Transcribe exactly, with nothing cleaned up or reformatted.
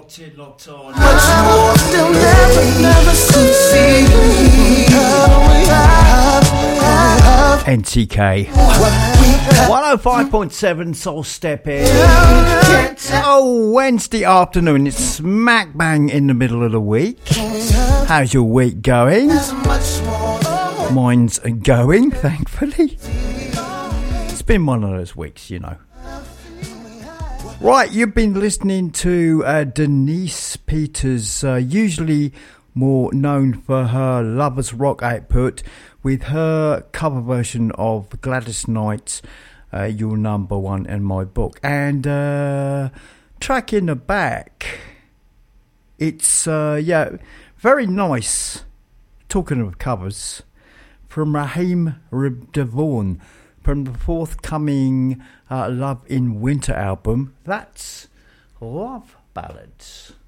locked in, locked on. Much more still never, never succeed. N C K one oh five point seven Soul Step In. It's oh, Wednesday afternoon. It's smack bang in the middle of the week. How's your week going? Mine's going, thankfully. It's been one of those weeks, you know. Right, you've been listening to uh, Denise Peters, uh, usually more known for her Lovers Rock output, with her cover version of Gladys Knight's uh, You're Number One in My Book. And uh, track in the back, it's, uh, yeah, very nice, talking of covers, from Raheem DeVaughn, from the forthcoming uh, Love in Winter album. That's Love Ballads.